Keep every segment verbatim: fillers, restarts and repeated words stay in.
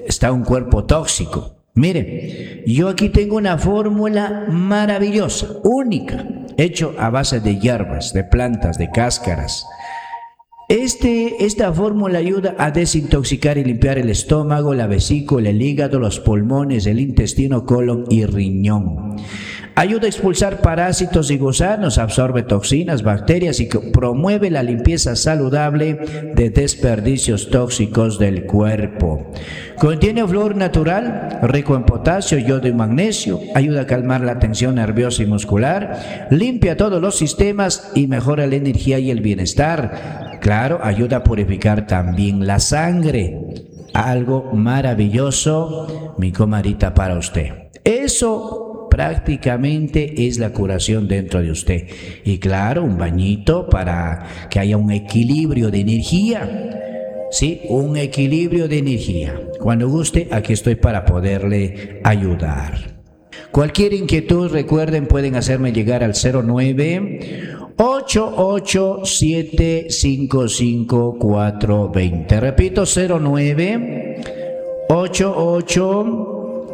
está un cuerpo tóxico. Mire, yo aquí tengo una fórmula maravillosa, única, hecho a base de hierbas, de plantas, de cáscaras. Este, esta fórmula ayuda a desintoxicar y limpiar el estómago, la vesícula, el hígado, los pulmones, el intestino, colon y riñón. Ayuda a expulsar parásitos y gusanos, absorbe toxinas, bacterias y promueve la limpieza saludable de desperdicios tóxicos del cuerpo. Contiene flúor natural, rico en potasio, yodo y magnesio, ayuda a calmar la tensión nerviosa y muscular, limpia todos los sistemas y mejora la energía y el bienestar. Claro, ayuda a purificar también la sangre. Algo maravilloso, mi comadita, para usted. Eso prácticamente es la curación dentro de usted. Y claro, un bañito para que haya un equilibrio de energía. Sí, un equilibrio de energía. Cuando guste, aquí estoy para poderle ayudar. Cualquier inquietud, recuerden, pueden hacerme llegar al cero nueve ocho ocho siete cinco cinco cuatro dos cero. Repito, cero nueve ocho ocho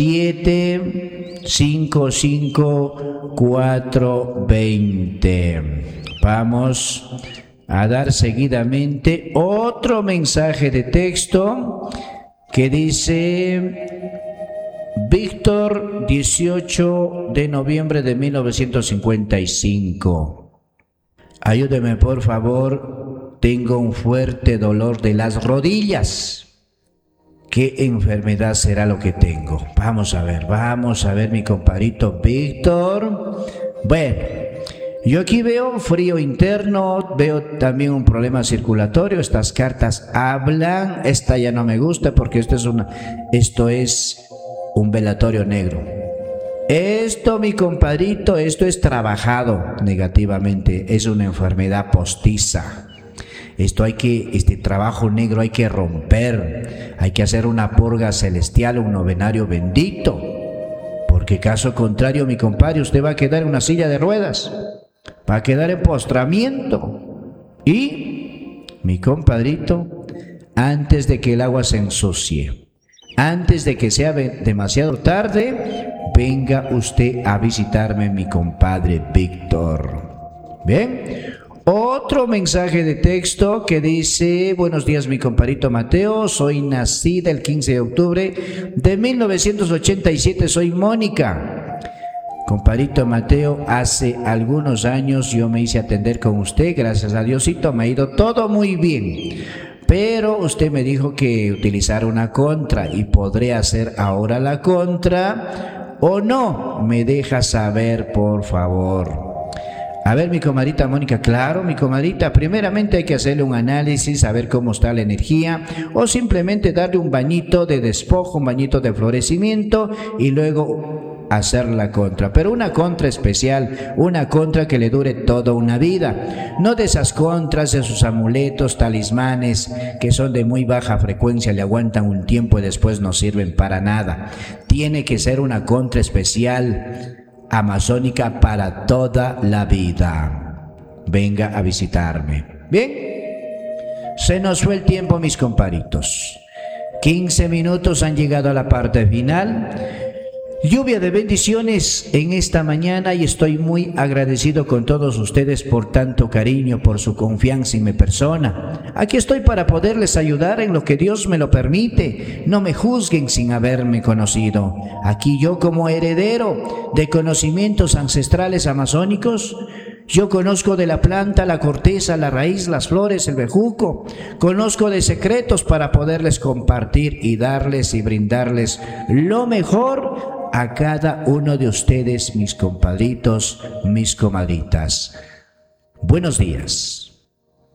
siete cinco cinco cuatro dos cero. Vamos a dar seguidamente otro mensaje de texto que dice: Víctor, dieciocho de noviembre de mil novecientos cincuenta y cinco. Ayúdeme, por favor, tengo un fuerte dolor de las rodillas. ¿Qué enfermedad será lo que tengo? Vamos a ver, vamos a ver, mi compadrito Víctor. Bueno, yo aquí veo frío interno, veo también un problema circulatorio. Estas cartas hablan, esta ya no me gusta porque esto es, una, esto es un velatorio negro. Esto, mi compadrito, esto es trabajado negativamente, es una enfermedad postiza. Esto hay que, este trabajo negro hay que romper, hay que hacer una purga celestial, un novenario bendito, porque caso contrario, mi compadre, usted va a quedar en una silla de ruedas, va a quedar en postramiento. Y, mi compadrito, antes de que el agua se ensucie, antes de que sea demasiado tarde, venga usted a visitarme, mi compadre Víctor. ¿Bien? Otro mensaje de texto que dice: buenos días, mi compadrito Mateo, soy nacida el quince de octubre de mil novecientos ochenta y siete, soy Mónica. Compadrito Mateo, hace algunos años yo me hice atender con usted, gracias a Diosito me ha ido todo muy bien. Pero usted me dijo que utilizara una contra y podré hacer ahora la contra o no. Me deja saber, por favor. A ver, mi comadrita Mónica, claro, mi comadrita, primeramente hay que hacerle un análisis, saber cómo está la energía, o simplemente darle un bañito de despojo, un bañito de florecimiento y luego hacer la contra, pero una contra especial, una contra que le dure toda una vida, no de esas contras, de esos amuletos, talismanes que son de muy baja frecuencia, le aguantan un tiempo y después no sirven para nada. Tiene que ser una contra especial amazónica para toda la vida. Venga a visitarme. Bien, se nos fue el tiempo, mis comparitos. quince minutos han llegado a la parte final. Lluvia de bendiciones en esta mañana y estoy muy agradecido con todos ustedes por tanto cariño, por su confianza en mi persona. Aquí estoy para poderles ayudar en lo que Dios me lo permite. No me juzguen sin haberme conocido. Aquí yo, como heredero de conocimientos ancestrales amazónicos, yo conozco de la planta, la corteza, la raíz, las flores, el bejuco. Conozco de secretos para poderles compartir y darles y brindarles lo mejor a cada uno de ustedes, mis compadritos, mis comadritas. Buenos días.